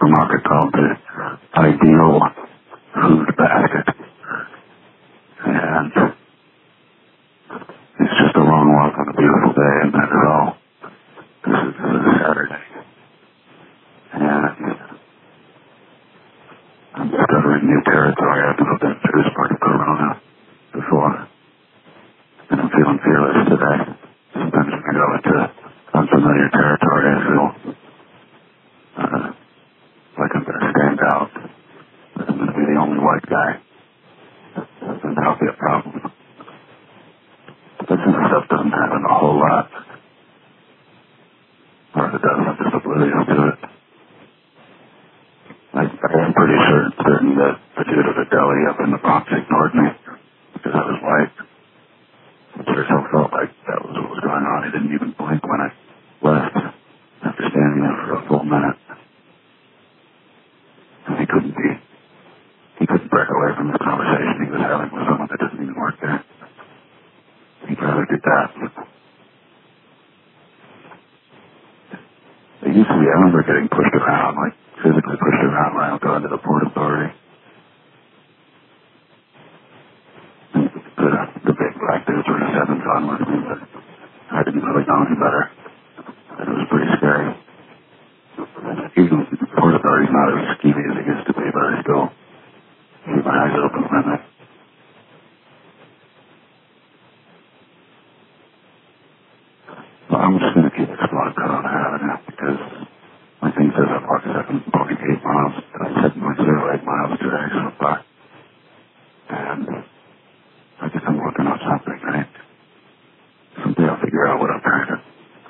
supermarket called the Ideal Food Basket. And it's just a long walk on a beautiful day, and that is all. This is Saturday. And I'm discovering new territory. I've never been through this part of Corona before. And I'm feeling fearless today. Sometimes when I go into unfamiliar territory, I feel like I'm going to stand out. Like I'm going to be the only white guy. And that'll be a problem. This kind of stuff doesn't happen a whole lot. Or if it does, I'm just oblivious to it. I am pretty certain that the dude at the deli up in the Bronx ignored me because I was white. I sure as hell felt like that was what was going on. He didn't even blink when I left after standing there for a full minute. And he couldn't break away from the conversation he was having with someone that doesn't even work there. He'd rather do that. It used to be, I remember getting pushed around, like physically pushed around when I would go into the Port Authority. The big black dudes were just having fun with me, but I didn't really know any better. And it was pretty scary.